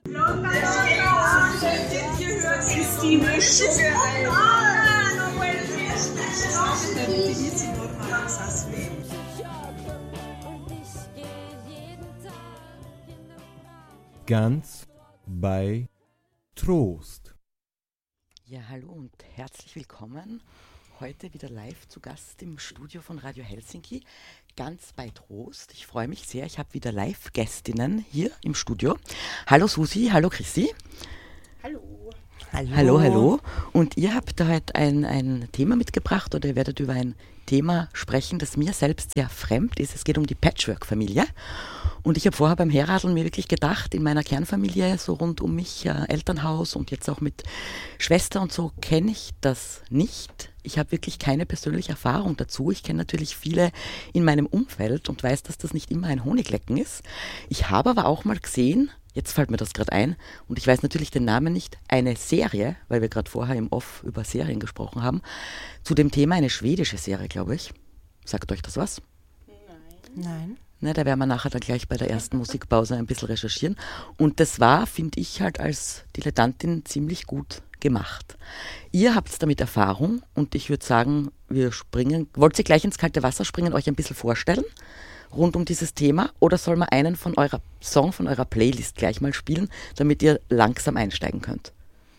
Ganz bei Trost. Ja, hallo und herzlich willkommen. Heute wieder live zu Gast im Studio von Radio Helsinki, ganz bei Trost. Ich freue mich sehr, ich habe wieder Live-Gästinnen hier im Studio. Hallo Susi, hallo Chrissy. Hallo. Hallo, hallo. Und ihr habt da heute ein Thema mitgebracht oder ihr werdet über ein Thema sprechen, das mir selbst sehr fremd ist. Es geht um die Patchwork-Familie. Und ich habe vorher beim Herradeln mir wirklich gedacht, in meiner Kernfamilie, so rund um mich, Elternhaus und jetzt auch mit Schwester und so, kenne ich das nicht. Ich habe wirklich keine persönliche Erfahrung dazu. Ich kenne natürlich viele in meinem Umfeld und weiß, dass das nicht immer ein Honiglecken ist. Ich habe aber auch mal gesehen, jetzt fällt mir das gerade ein, und ich weiß natürlich den Namen nicht, eine Serie, weil wir gerade vorher im Off über Serien gesprochen haben, zu dem Thema eine schwedische Serie, glaube ich. Sagt euch das was? Nein. Ne, da werden wir nachher dann gleich bei der ersten Musikpause ein bisschen recherchieren. Und das war, finde ich, halt als Dilettantin ziemlich gut gemacht. Ihr habt damit Erfahrung und ich würde sagen, wir springen. Wollt ihr gleich ins kalte Wasser springen, euch ein bisschen vorstellen rund um dieses Thema? Oder soll man einen von eurer Song, von eurer Playlist gleich mal spielen, damit ihr langsam einsteigen könnt?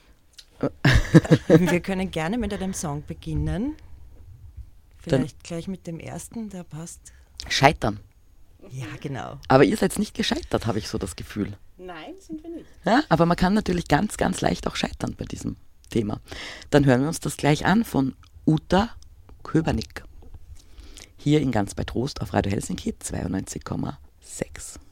Wir können gerne mit einem Song beginnen. Vielleicht dann gleich mit dem ersten, der passt. Scheitern. Ja, genau. Aber ihr seid nicht gescheitert, habe ich so das Gefühl. Nein, sind wir nicht. Ja, aber man kann natürlich ganz, ganz leicht auch scheitern bei diesem Thema. Dann hören wir uns das gleich an von Uta Köbernick. Hier in Ganz bei Trost auf Radio Helsinki 92,6.